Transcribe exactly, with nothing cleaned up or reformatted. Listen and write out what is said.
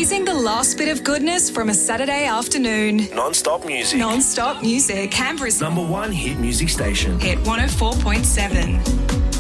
Squeezing the last bit of goodness from a Saturday afternoon. Non-stop music. Non-stop music. Canberra's Number one hit music station. Hit one oh four point seven.